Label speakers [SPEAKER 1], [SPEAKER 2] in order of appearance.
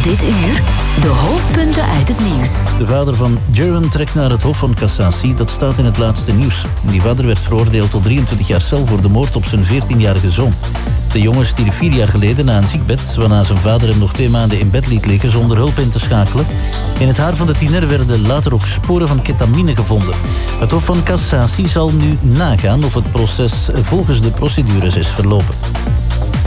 [SPEAKER 1] Dit uur de hoofdpunten uit het nieuws.
[SPEAKER 2] De vader van Jaron trekt naar het Hof van Cassatie. Dat staat in het laatste nieuws. Die vader werd veroordeeld tot 23 jaar cel voor de moord op zijn 14-jarige zoon. De jongen stierf 4 jaar geleden na een ziekbed, waarna zijn vader hem nog 2 maanden in bed liet liggen zonder hulp in te schakelen. In het haar van de tiener werden later ook sporen van ketamine gevonden. Het Hof van Cassatie zal nu nagaan of het proces volgens de procedures is verlopen.